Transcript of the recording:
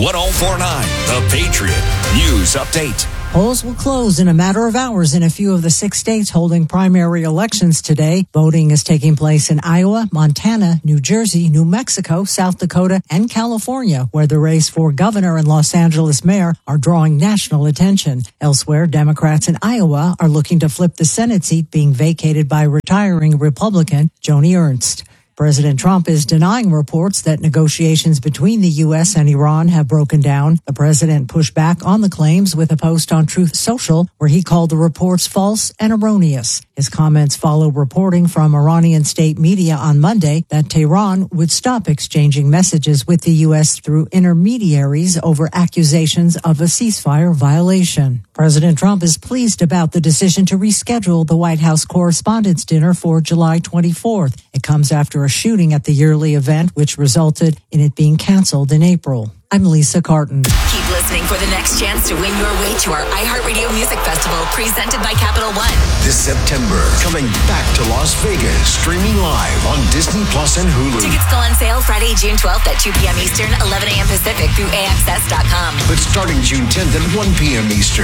1049, The Patriot News Update. Polls will close in a matter of hours in a few of the 6 states holding primary elections today. Voting is taking place in Iowa, Montana, New Jersey, New Mexico, South Dakota, and California, where the race for governor and Los Angeles mayor are drawing national attention. Elsewhere, Democrats in Iowa are looking to flip the Senate seat being vacated by retiring Republican Joni Ernst. President Trump is denying reports that negotiations between the U.S. and Iran have broken down. The president pushed back on the claims with a post on Truth Social, where he called the reports false and erroneous. His comments follow reporting from Iranian state media on Monday that Tehran would stop exchanging messages with the U.S. through intermediaries over accusations of a ceasefire violation. President Trump is pleased about the decision to reschedule the White House Correspondents' Dinner for July 24th. It comes after a shooting at the yearly event, which resulted in it being canceled in April. I'm Lisa Carton. Keep listening for the next chance to win your way to our iHeartRadio Music Festival, presented by Capital One. This September, coming back to Las Vegas, streaming live on Disney Plus and Hulu. Tickets go on sale Friday, June 12th at 2 p.m. Eastern, 11 a.m. Pacific through AXS.com. But starting June 10th at 1 p.m. Eastern.